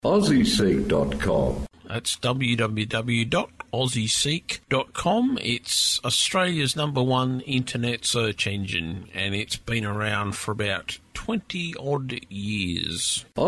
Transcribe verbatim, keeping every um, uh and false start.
Aussie Seek dot com. That's w w w dot aussie seek dot com. It's Australia's number one internet search engine, and it's been around for about twenty odd years.